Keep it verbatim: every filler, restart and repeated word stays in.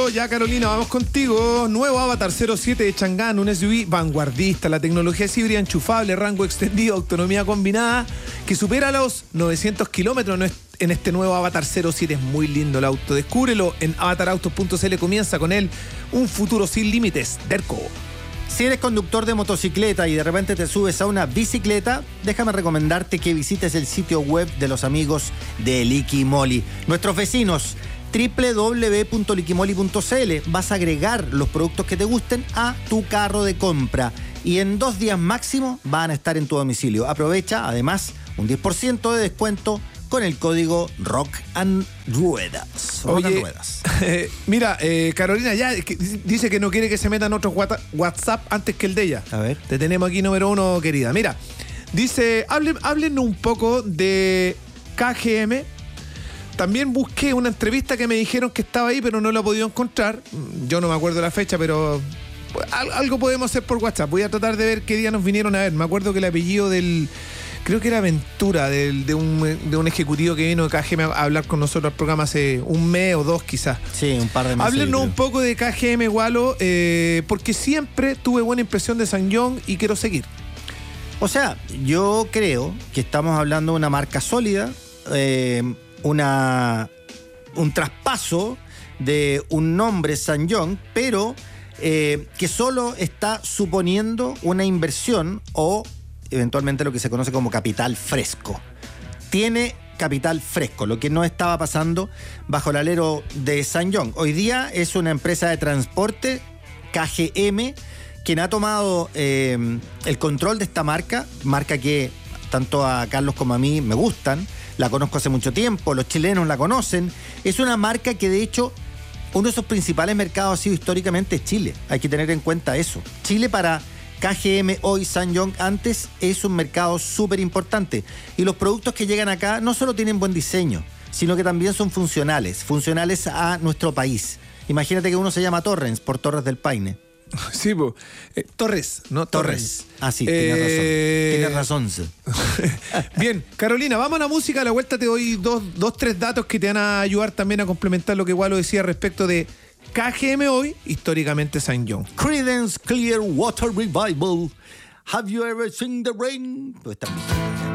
Ya, Carolina, vamos contigo. Nuevo Avatar cero siete de Chang'an, un S U V vanguardista. La tecnología es híbrida enchufable, rango extendido, autonomía combinada, que supera los novecientos kilómetros en este nuevo Avatar cero siete. Es muy lindo el auto. Descúbrelo en avatar autos punto c l. Comienza con él un futuro sin límites. Derco. Si eres conductor de motocicleta y de repente te subes a una bicicleta, déjame recomendarte que visites el sitio web de los amigos de Liquimoli. Nuestros vecinos, doble u doble u doble u punto liquimoli punto c l. Vas a agregar los productos que te gusten a tu carro de compra y en dos días máximo van a estar en tu domicilio. Aprovecha además un diez por ciento de descuento con el código Rock and Ruedas. Rock Oye, and Ruedas. Eh, mira, eh, Carolina ya que dice que no quiere que se metan otros WhatsApp antes que el de ella. A ver. Te tenemos aquí número uno, querida. Mira, dice, hablen, háblenos un poco de K G M. También busqué una entrevista que me dijeron que estaba ahí, pero no la he podido encontrar. Yo no me acuerdo la fecha, pero algo podemos hacer por WhatsApp. Voy a tratar de ver qué día nos vinieron a ver. Me acuerdo que el apellido del... Creo que era Ventura, del, de, un, de un ejecutivo que vino de K G M a hablar con nosotros al programa hace un mes o dos quizás. Sí, un par de meses. Háblenos un poco de K G M, Gualo, eh, porque siempre tuve buena impresión de SsangYong y quiero seguir. O sea, yo creo que estamos hablando de una marca sólida, eh, una, un traspaso de un nombre SsangYong, pero eh, que solo está suponiendo una inversión o eventualmente lo que se conoce como capital fresco. Tiene capital fresco, lo que no estaba pasando bajo el alero de SsangYong. Hoy día es una empresa de transporte, K G M, quien ha tomado eh, el control de esta marca, marca que tanto a Carlos como a mí me gustan, la conozco hace mucho tiempo, los chilenos la conocen. Es una marca que de hecho uno de sus principales mercados ha sido históricamente Chile. Hay que tener en cuenta eso. Chile para K G M hoy, SsangYong antes, es un mercado súper importante. Y los productos que llegan acá no solo tienen buen diseño, sino que también son funcionales, funcionales a nuestro país. Imagínate que uno se llama Torrens por Torres del Paine. Sí, pues. Eh, Torres, ¿no? Torres. Torres. Ah, sí, eh... tienes razón. Tienes razón. Bien, Carolina, vamos a la música. A la vuelta te doy dos, dos, tres datos que te van a ayudar también a complementar lo que Gualo decía respecto de K G M hoy, históricamente SsangYong. Creedence Clearwater Revival. Have you ever seen the rain? Pues también.